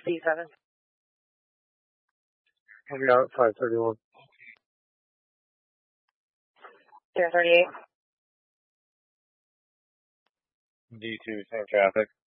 D7. Heading out 531. 038. D2, same traffic.